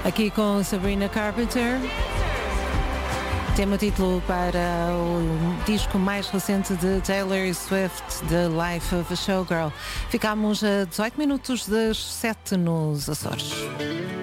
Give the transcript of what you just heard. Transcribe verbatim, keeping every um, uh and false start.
Aqui com Sabrina Carpenter. Tema título para o disco mais recente de Taylor Swift, The Life of a Showgirl. Ficámos a dezoito minutos das sete nos Açores.